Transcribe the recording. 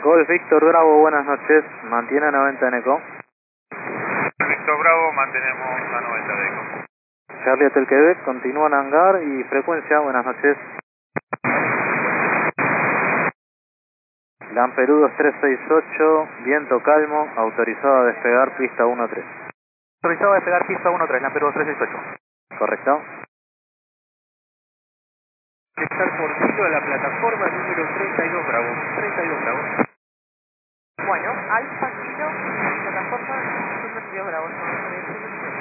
Golf Víctor Bravo, buenas noches, mantiene a 90 en eco. Víctor Bravo, mantenemos a 90 de eco. Charlie Hotel Quebec, continúa en hangar y frecuencia, buenas noches. Lampeludos 368, viento calmo, autorizado a despegar pista 13. Autorizado a despegar pista 13, Lampeludos 368. ¿Correcto? Estar por dentro de la plataforma número 32 Bravo. 32 Bravo. Bueno, Alfa Kilo, plataforma número 32 Bravo.